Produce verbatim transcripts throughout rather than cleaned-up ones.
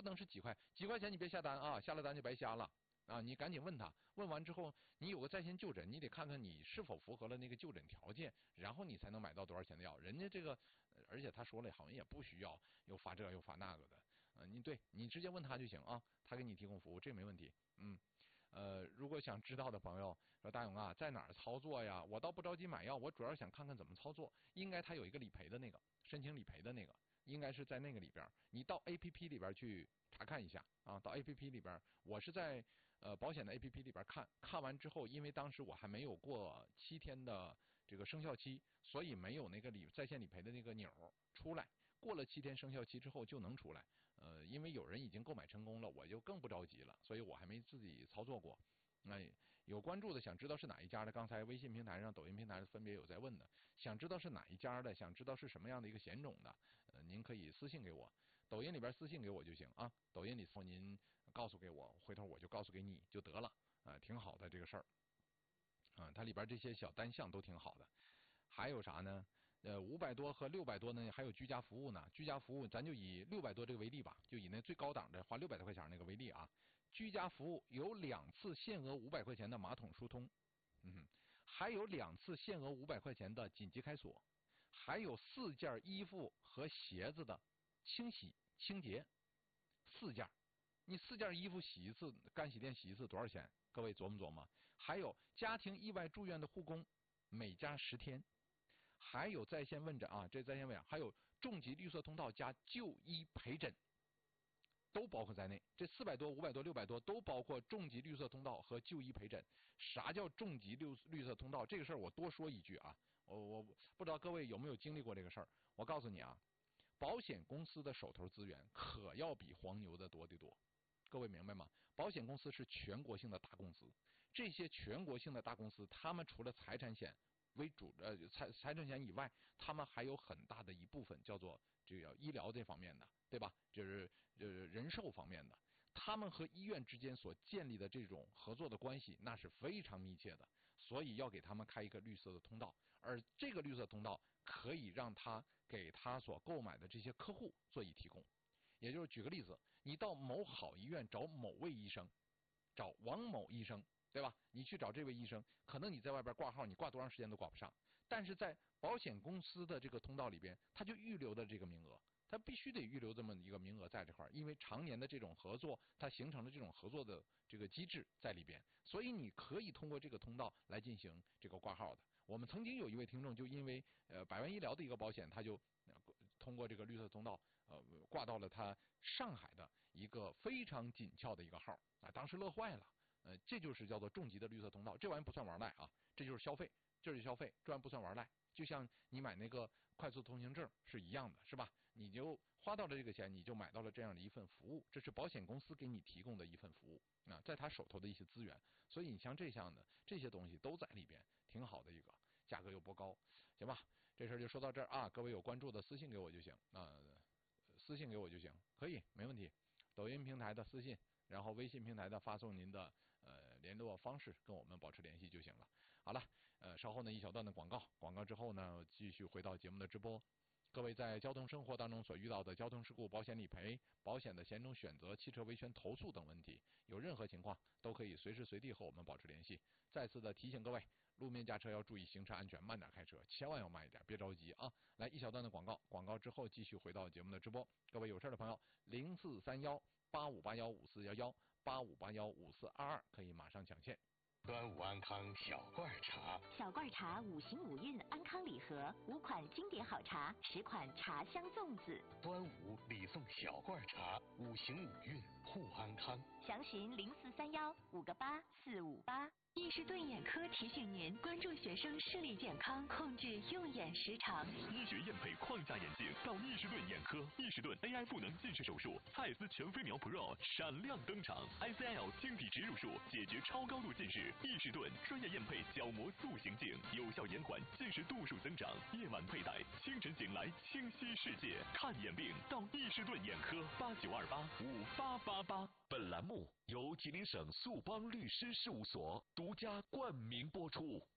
能是几块，几块钱你别下单啊，下了单就白瞎了。啊，你赶紧问他，问完之后你有个在线就诊，你得看看你是否符合了那个就诊条件，然后你才能买到多少钱的药。人家这个，而且他说了，好像也不需要又发这又发那个的，呃，你对你直接问他就行啊，他给你提供服务，这没问题。嗯，呃，如果想知道的朋友说大勇啊，在哪儿操作呀？我倒不着急买药，我主要想看看怎么操作。应该他有一个理赔的那个，申请理赔的那个，应该是在那个里边，你到 A P P 里边去查看一下啊，到 A P P 里边，我是在呃保险的 A P P 里边看看完之后，因为当时我还没有过七天的这个生效期，所以没有那个理在线理赔的那个钮出来。过了七天生效期之后就能出来，呃，因为有人已经购买成功了，我就更不着急了，所以我还没自己操作过。那、呃、有关注的想知道是哪一家的，刚才微信平台上、抖音平台分别有在问的，想知道是哪一家的，想知道是什么样的一个险种的，呃，您可以私信给我，抖音里边私信给我就行啊，抖音里后您告诉给我，回头我就告诉给你就得了，啊、呃，挺好的这个事儿，啊，它里边这些小单项都挺好的。还有啥呢？呃，五百多和六百多呢，还有居家服务呢。居家服务，咱就以六百多这个为例吧，就以那最高档的花六百多块钱那个为例啊。居家服务有两次限额五百块钱的马桶疏通，嗯哼，还有两次限额五百块钱的紧急开锁，还有四件衣服和鞋子的清洗清洁，四件。你四件衣服洗一次，干洗店洗一次多少钱？各位琢磨琢磨。还有家庭意外住院的护工，每家十天。还有在线问诊啊，这在线问诊，还有重疾绿色通道加就医陪诊，都包括在内。这四百多、五百多、六百多都包括重疾绿色通道和就医陪诊。啥叫重疾绿绿色通道？这个事儿我多说一句啊，我我不知道各位有没有经历过这个事儿。我告诉你啊，保险公司的手头资源可要比黄牛的多得多。各位明白吗？保险公司是全国性的大公司，这些全国性的大公司，他们除了财产险为主呃财财产险以外，他们还有很大的一部分叫做这个医疗这方面的，对吧？就是就是人寿方面的，他们和医院之间所建立的这种合作的关系，那是非常密切的，所以要给他们开一个绿色的通道，而这个绿色通道可以让他给他所购买的这些客户做以提供。也就是举个例子，你到某好医院找某位医生，找王某医生，对吧？你去找这位医生，可能你在外边挂号，你挂多长时间都挂不上，但是在保险公司的这个通道里边，他就预留的这个名额，他必须得预留这么一个名额在这块儿，因为常年的这种合作，它形成了这种合作的这个机制在里边，所以你可以通过这个通道来进行这个挂号的。我们曾经有一位听众就因为呃百万医疗的一个保险，他就通过这个绿色通道，呃，挂到了他上海的一个非常紧俏的一个号啊，当时乐坏了。呃，这就是叫做重疾的绿色通道，这玩意不算玩赖啊，这就是消费，这就是消费，这玩意不算玩赖。就像你买那个快速通行证是一样的，是吧？你就花到了这个钱，你就买到了这样的一份服务，这是保险公司给你提供的一份服务啊，在他手头的一些资源，所以你像这项的这些东西都在里边，挺好的一个，价格又不高，行吧？这事儿就说到这儿啊，各位有关注的私信给我就行啊、呃，私信给我就行，可以，没问题。抖音平台的私信。然后微信平台的发送您的呃联络方式，跟我们保持联系就行了。好了，呃，稍后呢一小段的广告，广告之后呢继续回到节目的直播。各位在交通生活当中所遇到的交通事故保险理赔、保险的险种选择、汽车维权投诉等问题，有任何情况都可以随时随地和我们保持联系。再次的提醒各位，路面驾车要注意行车安全，慢点开车，千万要慢一点，别着急啊！来一小段的广告，广告之后继续回到节目的直播。各位有事的朋友，零四三幺八五八幺五四幺幺八五八幺五四二二可以马上抢线。 端午安康小罐茶， 小罐茶五行五运安康礼盒，五款经典好茶，十款茶香粽子。 端午礼送小罐茶，五行五运护安康。 详询零四三幺五个八四五八。易士顿眼科提醒您关注学生视力健康，控制用眼时长。 医学验配框架眼镜到易士顿眼科，易士顿 A I 赋能近视手术，蔡司全飞秒 Pro 闪亮登场 ，I C L 晶体植入术解决超高度近视。易士顿专业验配角膜塑形镜，有效延缓近视度数增长。夜晚佩戴，清晨醒来清晰世界。看眼病到易士顿眼科，八九二八五八八八。 本栏目由吉林省速邦律师事务所独家冠名播出。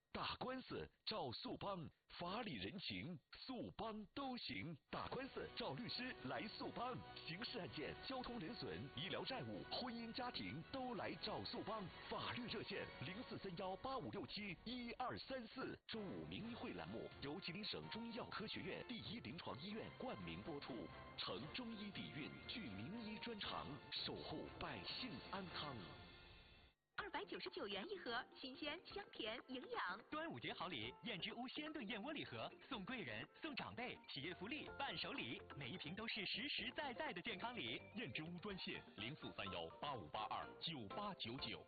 打官司找速帮，法理人情速帮都行。打官司找律师来速帮，刑事案件、交通人损、医疗债务、婚姻家庭都来找速帮。法律热线零四三幺八五六七一二三四。中午名医会栏目由吉林省中医药科学院第一临床医院冠名播出，承中医底蕴，具名医专长，守护百姓安康。 二百九十九元一盒，新鲜、香甜、营养。 端午节好礼，燕之屋鲜炖燕窝礼盒，送贵人、送长辈，企业福利、伴手礼，每一瓶都是实实在在的健康礼。 燕之屋专线零四三幺八五八二九八九九。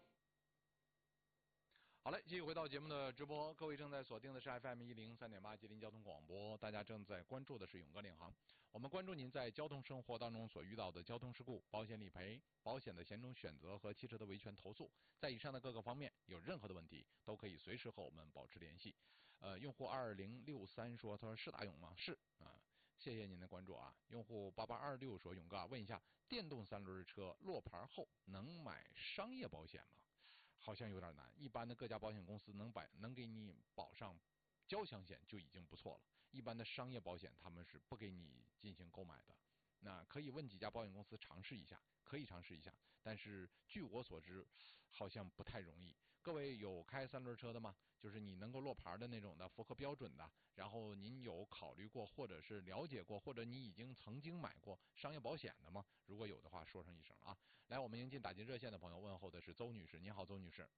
好嘞，继续回到节目的直播，各位正在锁定的是 F M 一零三点八吉林交通广播，大家正在关注的是勇哥领航。我们关注您在交通生活当中所遇到的交通事故、保险理赔、保险的险种选择和汽车的维权投诉，在以上的各个方面有任何的问题，都可以随时和我们保持联系。呃，用户二零六三说，他说是大勇吗？是啊，谢谢您的关注啊。用户八八二六说，勇哥啊，问一下，电动三轮车落牌后能买商业保险吗？好像有点难，一般的各家保险公司能保能给你保上交强险就已经不错了，一般的商业保险他们是不给你进行购买的。那可以问几家保险公司尝试一下，可以尝试一下，但是据我所知好像不太容易。各位有开三轮车的吗？就是你能够落牌的那种的，符合标准的，然后您有考虑过或者是了解过，或者你已经曾经买过商业保险的吗？如果有的话说上一声啊。来，我们迎进打进热线的朋友，问候的是邹女士。你好，邹女士。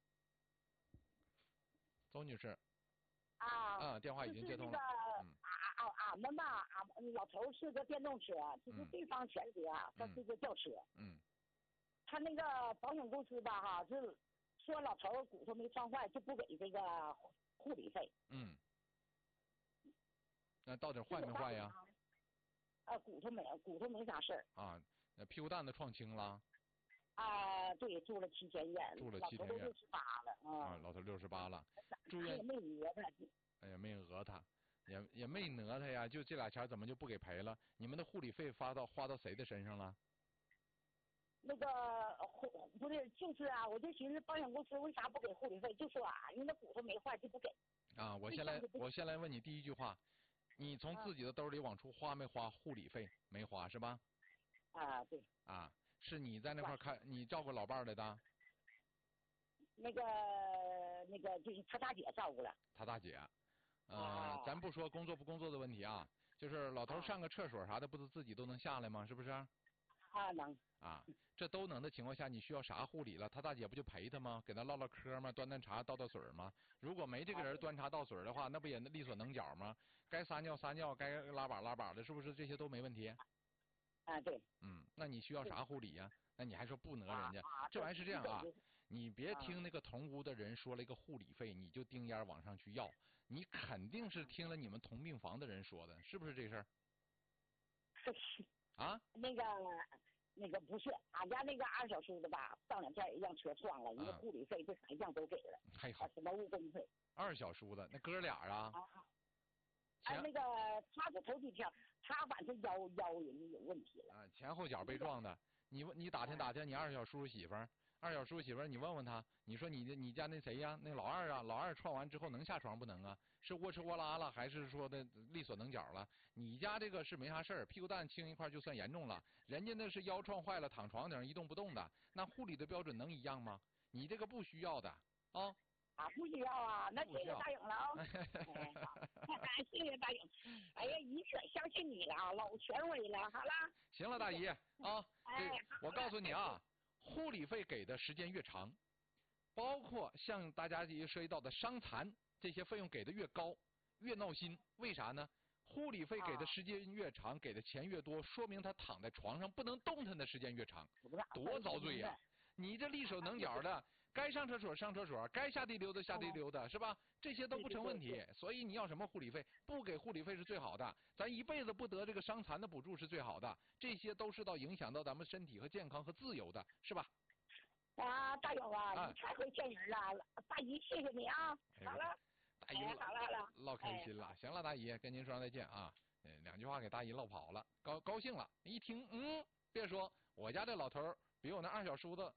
邹女士。 啊， 啊，电话已经接通了。 就是那个、嗯、啊啊，俺们吧，俺老头是个电动车，就是对方全责，他是个轿车。 嗯。 他那个保险公司吧，哈，是说老头骨头没撞坏，就不给这个护理费。 嗯。那到底坏没坏呀？ 呃，骨头没，骨头没啥事儿。 啊，那屁股蛋子撞青了。 啊，对，住了七天院， 住了七天院， 老头六十八了啊。啊，老头六十八了，住院也没讹他。 哎呀，没讹他，也也没讹他呀，就这俩钱怎么就不给赔了？你们的护理费发到花到谁的身上了？ 那个护不是，就是啊，我就寻思保险公司为啥不给护理费？就说啊，因为那骨头没坏就不给。 啊，我先来，我先来问你第一句话，你从自己的兜里往出花没花护理费？没花是吧？ 啊，对。 啊。是你在那块看，你照顾老伴儿来的？ 那个那个就是他大姐照顾了。 他大姐，呃， 啊、 咱不说工作不工作的问题啊，就是老头上个厕所啥的，不是自己都能下来吗？是不是？ 啊，能。 啊，这都能的情况下，你需要啥护理了？他大姐不就陪他吗？给他唠唠嗑吗？端端茶倒倒水吗？如果没这个人端茶倒水的话，那不也力所能脚吗？该撒尿撒尿，该拉粑拉粑的，是不是这些都没问题？ 啊，对。 嗯，那你需要啥护理呀？那你还说不讹人家？啊、这玩意儿是这样啊，你别听那个同屋的人说了一个护理费，你就盯烟往上去要，你肯定是听了你们同病房的人说的，是不是这事儿？啊？ 那个那个不是，俺家那个二小叔子吧，上两天也让车撞了，人家护理费这三项都给了， 还好。 什么误工费？ 二小叔子，那哥俩啊？ 啊。哎，那个他是头几天，他反正腰腰人家有问题了。 啊，前后脚被撞的。你问你打听打听你二小叔叔媳妇儿，二小叔媳妇儿你问问他，你说你你家那谁呀？那老二啊，老二撞完之后能下床不能啊？是窝吃窝拉了，还是说的力所能脚了？你家这个是没啥事儿，屁股蛋青一块就算严重了，人家那是腰撞坏了，躺床顶上一动不动的，那护理的标准能一样吗？你这个不需要的啊。 啊，不需要啊，那谢谢大勇了啊、哦！哎、谢谢大勇。哎呀，一切相信你了啊，老权威了，好了。 行了，大姨啊， 哎， 我告诉你啊，护理费给的时间越长，包括像大家也涉及到的伤残这些费用给的越高，越闹心。为啥呢？护理费给的时间越长，给的钱越多，说明他躺在床上不能动弹的时间越长，多遭罪呀、啊！你这力手能脚的。该上厕所上厕所，该下地溜达下地溜达，是吧？这些都不成问题。所以你要什么护理费？不给护理费是最好的，咱一辈子不得这个伤残的补助是最好的。这些都是到影响到咱们身体和健康和自由的，是吧？ 啊，大勇啊，啊你太会见人了，大姨谢谢你啊。哎、好了， 大姨、 哎、好了好了， 唠开心了。哎、行了，大姨，跟您说再见啊。嗯，两句话给大姨唠跑了，高高兴了。一听，嗯，别说，我家这老头比我那二小叔子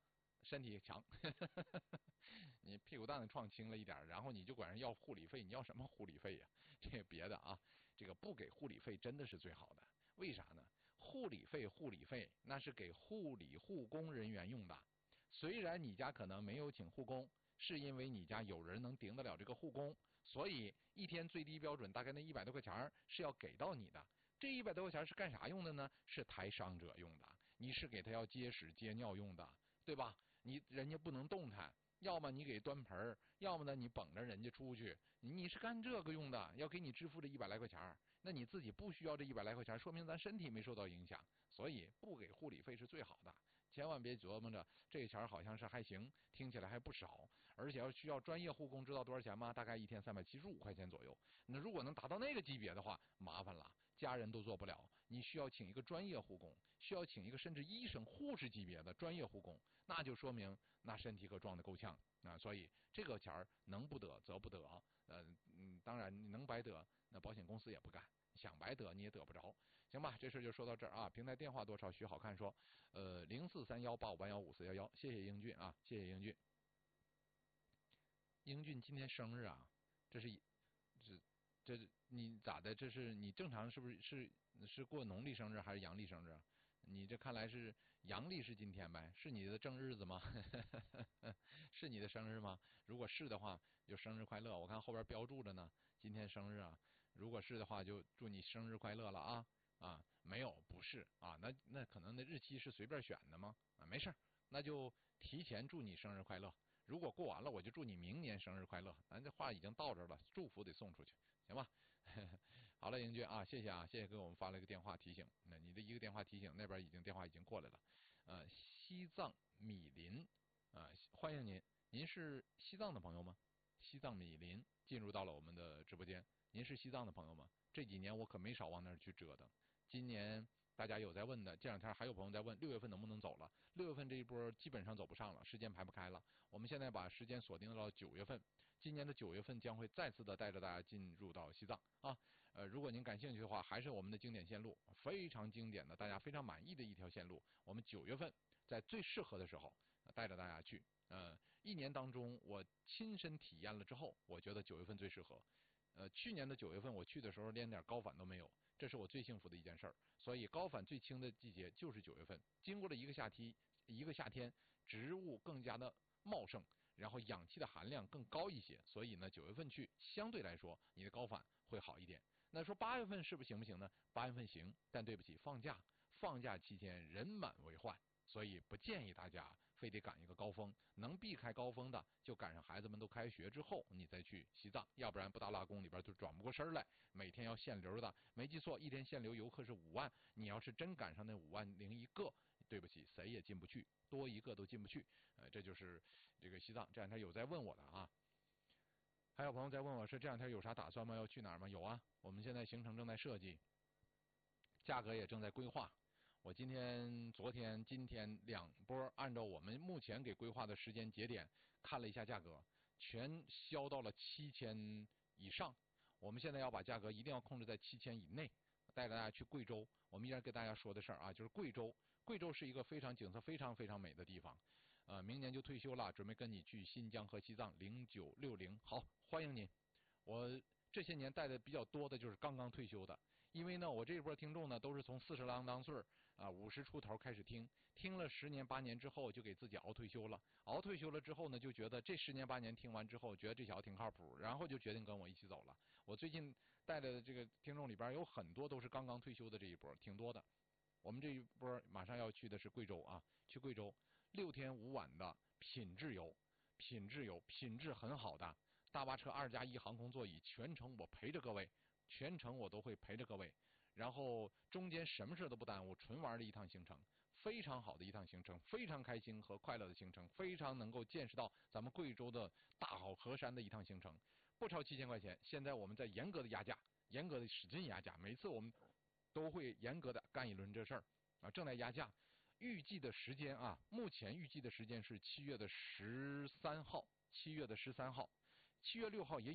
身体强，你屁股蛋子撞轻了一点，然后你就管人要护理费，你要什么护理费呀、啊？这个别的啊，这个不给护理费真的是最好的。为啥呢？护理费护理费那是给护理护工人员用的。虽然你家可能没有请护工，是因为你家有人能顶得了这个护工，所以一天最低标准大概那一百多块钱是要给到你的。这一百多块钱是干啥用的呢？是抬伤者用的，你是给他要接屎接尿用的，对吧？你人家不能动弹，要么你给端盆，要么呢你捧着人家出去，你你是干这个用的，要给你支付这一百来块钱，那你自己不需要这一百来块钱，说明咱身体没受到影响，所以不给护理费是最好的。千万别琢磨着这钱好像是还行，听起来还不少，而且要需要专业护工，知道多少钱吗？大概一天三百七十五块钱左右。那如果能达到那个级别的话，麻烦了，家人都做不了，你需要请一个专业护工，需要请一个甚至医生、护士级别的专业护工，那就说明那身体可壮得够呛啊！所以这个钱儿能不得则不得，呃嗯，当然你能白得，那保险公司也不干。想白得你也得不着，行吧？这事就说到这儿啊。平台电话多少？徐好看说，呃，零四三幺八五八幺五四幺幺，谢谢英俊啊，谢谢英俊。英俊今天生日啊，这是这这你咋的？这是你正常是不是是是过农历生日还是阳历生日啊？你这看来是阳历是今天呗？是你的正日子吗？是你的生日吗？如果是的话，就生日快乐。我看后边标注着呢，今天生日啊。如果是的话，就祝你生日快乐了啊啊！没有，不是啊，那那可能那日期是随便选的吗？啊，没事，那就提前祝你生日快乐。如果过完了，我就祝你明年生日快乐。咱这话已经到这儿了，祝福得送出去，行吧？好了，英俊啊，谢谢啊，谢谢给我们发了一个电话提醒。那你的一个电话提醒，那边已经电话已经过来了。呃，西藏米林啊、呃，欢迎您，您是西藏的朋友吗？西藏米林进入到了我们的直播间。您是西藏的朋友吗？这几年我可没少往那儿去折腾。今年大家有在问的，这两天还有朋友在问，六月份能不能走了？六月份这一波基本上走不上了，时间排不开了。我们现在把时间锁定到九月份，今年的九月份将会再次的带着大家进入到西藏啊。呃，如果您感兴趣的话，还是我们的经典线路，非常经典的，大家非常满意的一条线路。我们九月份在最适合的时候带着大家去。呃，一年当中我亲身体验了之后，我觉得九月份最适合。呃，去年的九月份我去的时候连点高反都没有，这是我最幸福的一件事儿。所以高反最轻的季节就是九月份。经过了一个夏天，一个夏天，植物更加的茂盛，然后氧气的含量更高一些，所以呢，九月份去相对来说你的高反会好一点。那说八月份是不是行不行呢？八月份行，但对不起，放假，放假期间人满为患。所以不建议大家非得赶一个高峰，能避开高峰的就赶上孩子们都开学之后你再去西藏，要不然布达拉宫里边就转不过身来，每天要限流的，没记错，一天限流游客是五万，你要是真赶上那五万零一个，对不起，谁也进不去，多一个都进不去。呃，这就是这个西藏。这两天有在问我的啊，还有朋友在问我是这两天有啥打算吗？要去哪儿吗？有啊，我们现在行程正在设计，价格也正在规划。我今天、昨天、今天两波，按照我们目前给规划的时间节点看了一下价格，全销到了七千以上。我们现在要把价格一定要控制在七千以内，带着大家去贵州。我们依然跟大家说的事儿啊，就是贵州。贵州是一个非常景色非常非常美的地方。呃，明年就退休了，准备跟你去新疆和西藏零九六零。好，欢迎您。我这些年带的比较多的就是刚刚退休的。因为呢，我这一波听众呢，都是从四十郎当岁儿啊，五十出头开始听，听了十年八年之后，就给自己熬退休了。熬退休了之后呢，就觉得这十年八年听完之后，觉得这小子挺靠谱，然后就决定跟我一起走了。我最近带的这个听众里边有很多都是刚刚退休的这一波，挺多的。我们这一波马上要去的是贵州啊，去贵州六天五晚的品质游，品质游，品质很好的大巴车二加一航空座椅，全程我陪着各位。全程我都会陪着各位，然后中间什么事都不耽误，纯玩的一趟行程，非常好的一趟行程，非常开心和快乐的行程，非常能够见识到咱们贵州的大好河山的一趟行程，不超七千块钱。现在我们在严格的压价，严格的使劲压价，每次我们都会严格的干一轮这事儿啊，正在压价。预计的时间啊，目前预计的时间是七月的十三号，七月的十三号，七月六号也有。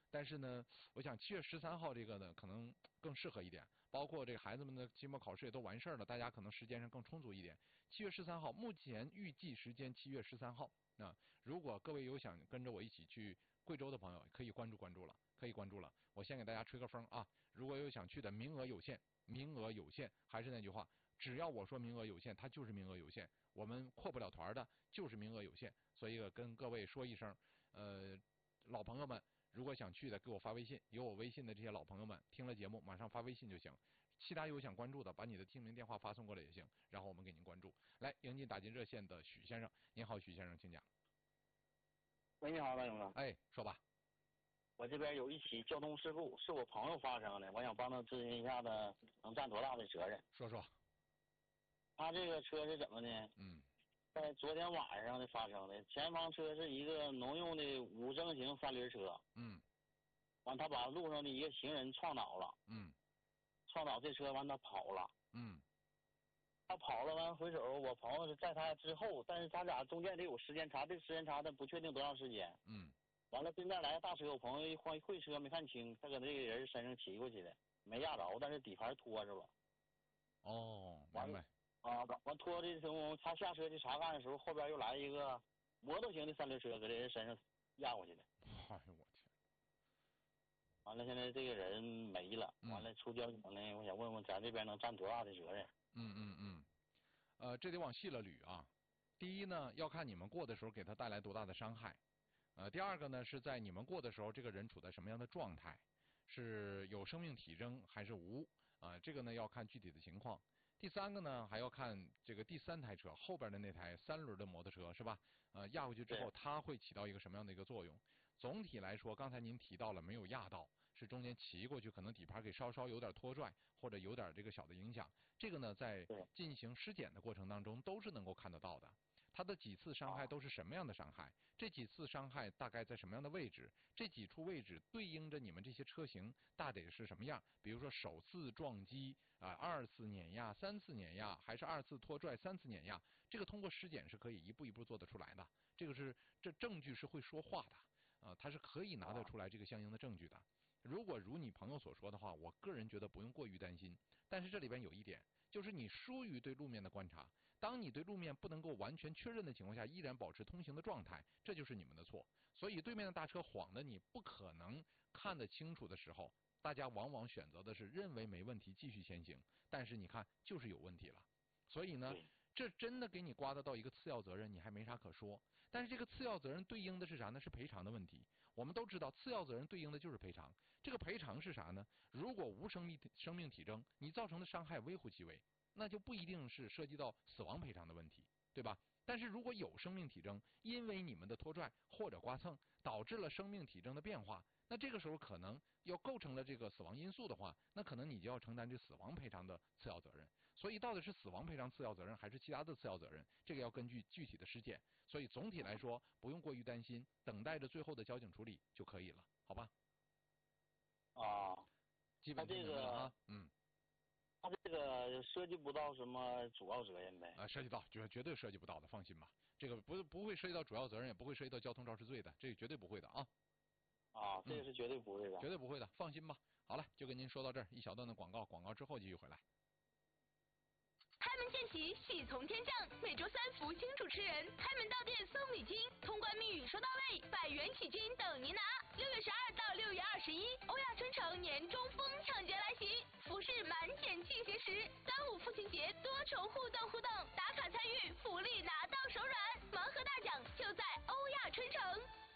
但是呢，我想七月十三号这个呢，可能更适合一点。包括这个孩子们的期末考试也都完事儿了，大家可能时间上更充足一点。七月十三号，目前预计时间七月十三号。那如果各位有想跟着我一起去贵州的朋友，可以关注关注了，可以关注了。我先给大家吹个风啊，如果有想去的，名额有限，名额有限。还是那句话，只要我说名额有限，它就是名额有限。我们扩不了团的，就是名额有限。所以跟各位说一声，呃，老朋友们。如果想去的，给我发微信，有我微信的这些老朋友们，听了节目马上发微信就行。其他有想关注的，把你的姓名电话发送过来也行，然后我们给您关注。来，迎进打进热线的许先生，您好，许先生，请讲。 喂，你好，大勇哥。 哎，说吧。 我这边有一起交通事故，是我朋友发生的，我想帮他咨询一下子，能占多大的责任？ 说说。 他这个车是怎么的？ 嗯。 在昨天晚上的发生的，前方车是一个农用的五征型三轮车。 嗯。 完，他把路上的一个行人撞倒了。 嗯。 撞倒这车完，他跑了。 嗯。 他跑了完回首，我朋友是在他之后，但是他俩中间得有时间差，这时间差但不确定多长时间。 嗯。 完了，现在来个大车，我朋友一换会车没看清，他搁那个人身上骑过去的，没压着，但是底盘拖着了。 哦，明白。 啊，完拖的时候，他下车去查看的时候，后边又来一个摩托型的三轮车，搁这人身上压过去的。 哎呦我天！ 完了，现在这个人没了。完了，出交警呢，我想问问咱这边能占多大的责任？ 嗯嗯嗯，呃，这得往细了捋啊。第一呢，要看你们过的时候给他带来多大的伤害。呃，第二个呢，是在你们过的时候，这个人处在什么样的状态，是有生命体征还是无？啊、呃，这个呢要看具体的情况。第三个呢，还要看这个第三台车后边的那台三轮的摩托车是吧？呃，压过去之后，它会起到一个什么样的一个作用？总体来说，刚才您提到了没有压到，是中间骑过去，可能底盘给稍稍有点拖拽，或者有点这个小的影响。这个呢，在进行尸检的过程当中都是能够看得到的。它的几次伤害都是什么样的伤害？这几次伤害大概在什么样的位置？这几处位置对应着你们这些车型大得是什么样？比如说首次撞击啊、呃，二次碾压，三次碾压，还是二次拖拽，三次碾压？这个通过尸检是可以一步一步做得出来的。这个是这证据是会说话的啊、呃，它是可以拿得出来这个相应的证据的。如果如你朋友所说的话，我个人觉得不用过于担心。但是这里边有一点，就是你疏于对路面的观察。当你对路面不能够完全确认的情况下，依然保持通行的状态，这就是你们的错。所以对面的大车晃的你不可能看得清楚的时候，大家往往选择的是认为没问题继续先行，但是你看就是有问题了。所以呢，这真的给你刮得到一个次要责任，你还没啥可说。但是这个次要责任对应的是啥呢？是赔偿的问题。我们都知道次要责任对应的就是赔偿。这个赔偿是啥呢？如果无生命生命体征，你造成的伤害微乎其微，那就不一定是涉及到死亡赔偿的问题，对吧？但是如果有生命体征，因为你们的拖拽或者刮蹭导致了生命体征的变化，那这个时候可能要构成了这个死亡因素的话，那可能你就要承担这死亡赔偿的次要责任。所以到底是死亡赔偿次要责任还是其他的次要责任，这个要根据具体的尸检。所以总体来说不用过于担心，等待着最后的交警处理就可以了，好吧？ 啊， 基本听明白了啊，嗯。 他这个涉及不到什么主要责任呗？ 啊，涉及到，绝绝对涉及不到的，放心吧。这个不不会涉及到主要责任，也不会涉及到交通肇事罪的，这个绝对不会的啊。 啊，这个是绝对不会的、 嗯，绝对不会的，放心吧。好了，就跟您说到这儿，一小段的广告，广告之后继续回来。 开门见喜，喜从天降。每周三福星主持人开门到店送礼金，通关密语说到位，百元起金等您拿。六月十二到六月二十一，欧亚春城年中疯抢劫来袭，服饰满减进行时。端午父亲节多重互动互动，打卡参与，福利拿到手软，盲盒大奖就在欧亚春城。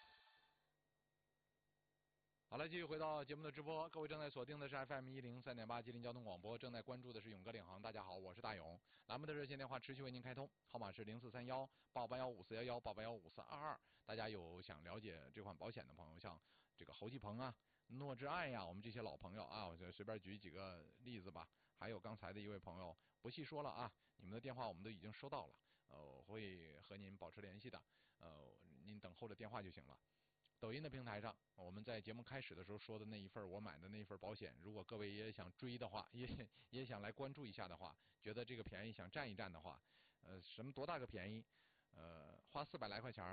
好了，继续回到节目的直播，各位正在锁定的是 F M 一零三点八吉林交通广播，正在关注的是勇哥领航。大家好，我是大勇。栏目的热线电话持续为您开通，号码是零四三幺八八幺五四幺幺八八幺五四二二。大家有想了解这款保险的朋友，像这个侯继鹏啊、诺之爱呀，我们这些老朋友啊，我就随便举几个例子吧。还有刚才的一位朋友，不细说了啊，你们的电话我们都已经收到了，呃，我会和您保持联系的，呃，您等候着电话就行了。抖音的平台上，我们在节目开始的时候说的那一份我买的那一份保险，如果各位也想追的话，也也想来关注一下的话，觉得这个便宜想占一占的话，呃，什么多大个便宜？呃，花四百来块钱，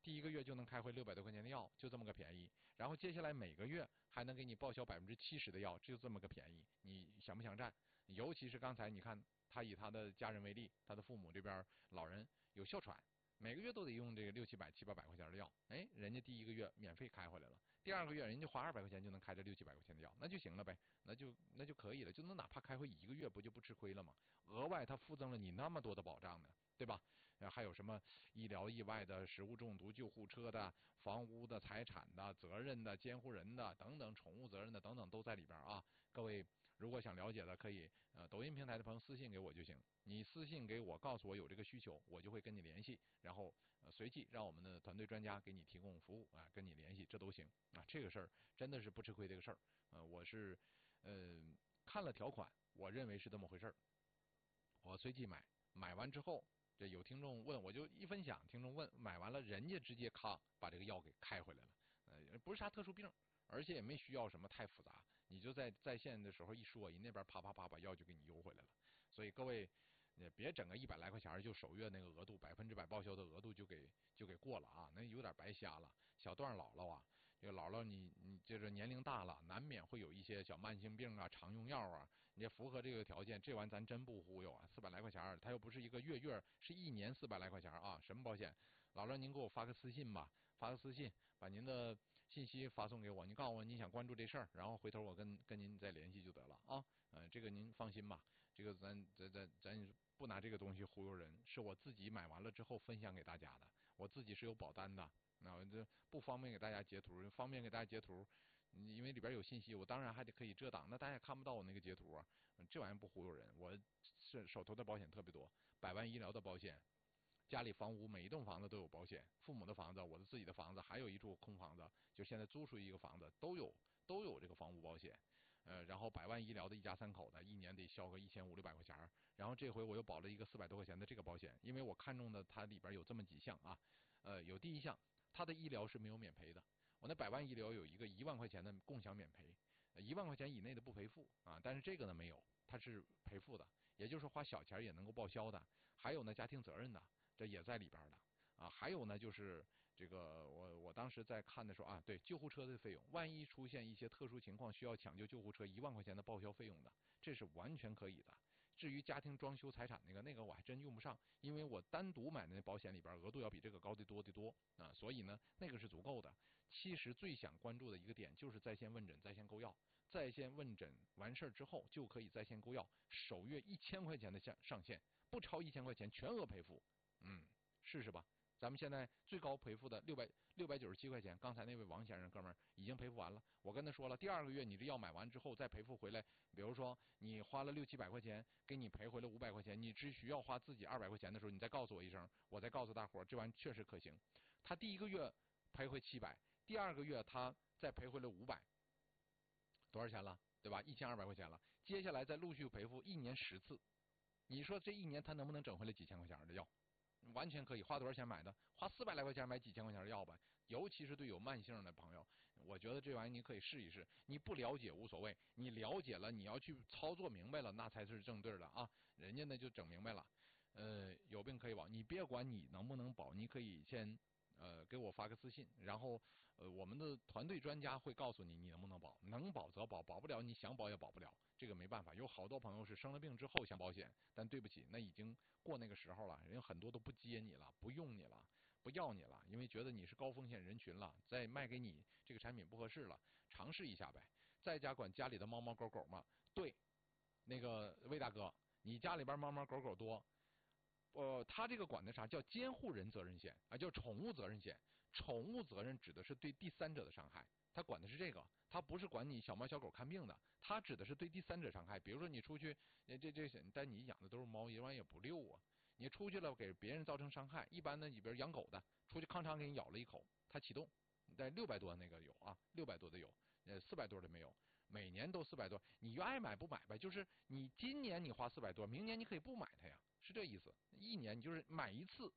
第一个月就能开回六百多块钱的药，就这么个便宜。然后接下来每个月还能给你报销百分之七十的药，就这么个便宜。你想不想占？尤其是刚才你看，他以他的家人为例，他的父母这边老人有哮喘，每个月都得用这个六七百、七八百块钱的药，哎，人家第一个月免费开回来了，第二个月人家花二百块钱就能开这六七百块钱的药，那就行了呗，那就那就可以了，就能哪怕开回一个月，不就不吃亏了吗？额外他附赠了你那么多的保障呢。对吧？呃，还有什么医疗意外的、食物中毒、救护车的、房屋的、财产的、责任的、监护人的等等、宠物责任的等等都在里边啊。各位如果想了解的，可以呃抖音平台的朋友私信给我就行。你私信给我，告诉我有这个需求，我就会跟你联系，然后呃随即让我们的团队专家给你提供服务啊，跟你联系，这都行啊。这个事儿真的是不吃亏这个事儿，呃，我是呃看了条款，我认为是这么回事儿，我随即买，买完之后。这有听众问，我就一分享。听众问，买完了，人家直接咔把这个药给开回来了，呃，不是啥特殊病，而且也没需要什么太复杂，你就在在线的时候一说，人那边啪啪啪把药就给你邮回来了。所以各位，也别整个一百来块钱就首月那个额度百分之百报销的额度就给就给过了啊，那有点白瞎了。小段姥姥啊，这个姥姥你你就是年龄大了，难免会有一些小慢性病啊，常用药啊。你这符合这个条件，这玩意咱真不忽悠啊！四百来块钱，它又不是一个月月，是一年四百来块钱啊！什么保险？姥姥您给我发个私信吧，发个私信，把您的信息发送给我，你告诉我你想关注这事儿，然后回头我跟跟您再联系就得了啊。呃，这个您放心吧，这个咱咱咱咱不拿这个东西忽悠人，是我自己买完了之后分享给大家的，我自己是有保单的，那我这不方便给大家截图，方便给大家截图。因为里边有信息，我当然还得可以遮挡，那大家也看不到我那个截图啊，这玩意儿不忽悠人。我是手头的保险特别多，百万医疗的保险，家里房屋每一栋房子都有保险，父母的房子，我的自己的房子，还有一处空房子，就现在租出一个房子，都有都有这个房屋保险。呃，然后百万医疗的一家三口的，一年得销个一千五六百块钱。然后这回我又保了一个四百多块钱的这个保险，因为我看中的它里边有这么几项啊，呃，有第一项，它的医疗是没有免赔的。我那百万医疗有一个一万块钱的共享免赔，一万块钱以内的不赔付啊，但是这个呢没有，它是赔付的，也就是花小钱也能够报销的。还有呢家庭责任的，这也在里边的啊。还有呢就是这个我我当时在看的时候啊，对救护车的费用，万一出现一些特殊情况需要抢救救护车，一万块钱的报销费用的，这是完全可以的。至于家庭装修财产那个，那个我还真用不上，因为我单独买的那保险里边额度要比这个高得多得多啊，所以呢，那个是足够的。其实最想关注的一个点就是在线问诊、在线购药。在线问诊完事儿之后，就可以在线购药，首月一千块钱的上上限，不超一千块钱全额赔付。嗯，试试吧。咱们现在最高赔付的六百六百九十七块钱，刚才那位王先生哥们儿已经赔付完了。我跟他说了，第二个月你这药买完之后再赔付回来，比如说你花了六七百块钱，给你赔回来五百块钱，你只需要花自己二百块钱的时候，你再告诉我一声，我再告诉大伙儿，这玩意确实可行。他第一个月赔回七百，第二个月他再赔回来五百，多少钱了？对吧？一千二百块钱了。接下来再陆续赔付，一年十次，你说这一年他能不能整回来几千块钱的药？完全可以。花多少钱买的？花四百来块钱买几千块钱的药吧。尤其是对有慢性的朋友，我觉得这玩意儿你可以试一试。你不了解无所谓，你了解了，你要去操作明白了，那才是正对的啊。人家呢就整明白了，呃，有病可以保，你别管你能不能保，你可以先呃给我发个私信，然后呃我们的团队专家会告诉你你能不能保，能保则保，保不了你想保也保不了。这个没办法，有好多朋友是生了病之后想保险，但对不起，那已经过那个时候了，人家很多都不接你了，不用你了，不要你了，因为觉得你是高风险人群了，再卖给你这个产品不合适了，尝试一下呗。在家管家里的猫猫狗狗嘛，对，那个魏大哥，你家里边猫猫狗狗多，呃，他这个管的啥叫监护人责任险啊，叫宠物责任险。宠物责任指的是对第三者的伤害。他管的是这个，他不是管你小猫小狗看病的，他指的是对第三者伤害。比如说你出去，这这这，但你养的都是猫，一晚也不溜啊。你出去了给别人造成伤害，一般的里边养狗的，出去康常给你咬了一口，它启动，在六百多那个有啊，六百多的有，呃四百多的没有，每年都四百多，你愿爱买不买呗？就是你今年你花四百多，明年你可以不买它呀，是这意思。一年你就是买一次